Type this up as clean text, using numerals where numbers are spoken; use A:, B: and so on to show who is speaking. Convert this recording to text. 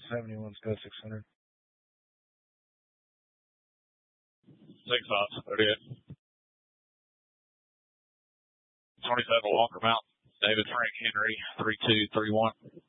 A: 71's go 600.
B: 6-5, 38. 27 Walker Mountain, David Frank Henry, 3231.